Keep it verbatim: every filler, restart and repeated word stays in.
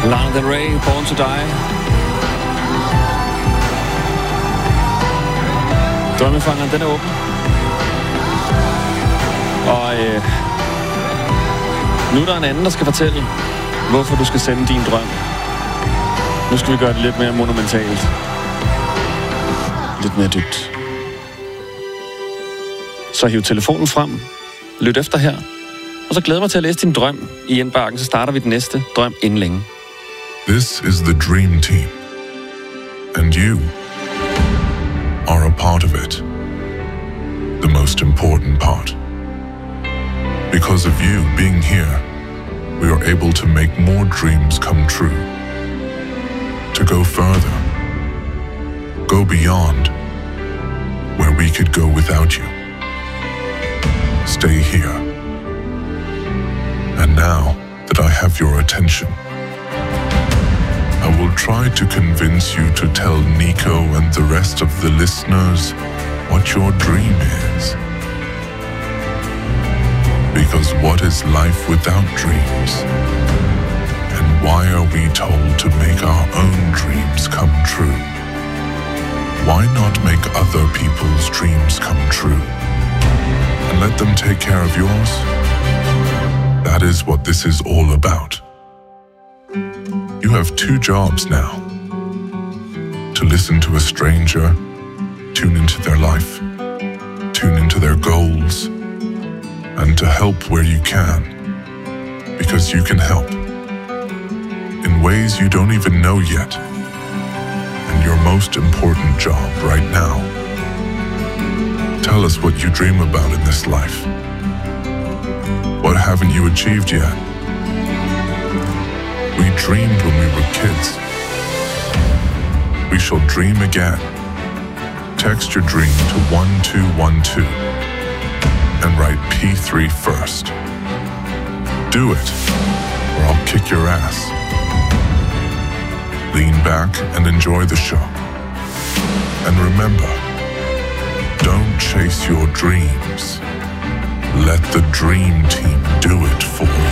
Lana Del Rey, Born to Die. Drømmefangeren, den er åben. Og øh, nu er der en anden, der skal fortælle, hvorfor du skal sende din drøm. Nu skal vi gøre det lidt mere monumentalt. Lidt mere dybt. Så hiv telefonen frem. Lyt efter her. Og så glæder mig til at læse din drøm i indbakken. Så starter vi den næste drøm inden længe. This is the dream team. And you are a part of it. The most important part. Because of you being here, we are able to make more dreams come true. To go further. Go beyond where we could go without you. Stay here. And now that I have your attention, I will try to convince you to tell Nico and the rest of the listeners what your dream is. Because what is life without dreams? And why are we told to make our own dreams come true? Why not make other people's dreams come true? And let them take care of yours? That is what this is all about. You have two jobs now. To listen to a stranger, tune into their life, tune into their goals, and to help where you can. Because you can help. In ways you don't even know yet. And your most important job right now. Tell us what you dream about in this life. What haven't you achieved yet? We dreamed when we were kids. We shall dream again. Text your dream to one two one two and write P three first. Do it, or I'll kick your ass. Lean back and enjoy the show. And remember, don't chase your dreams. Let the dream team do it for you.